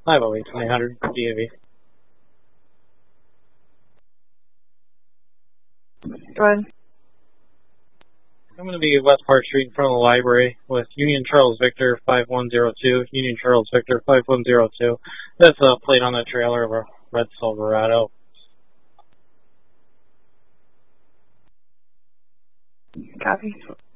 508-2000 DAV. Go ahead. I'm going to be West Park Street in front of the library with Union Charles Victor 5102, Union Charles Victor 5102. That's a plate on the trailer of a red Silverado. Copy.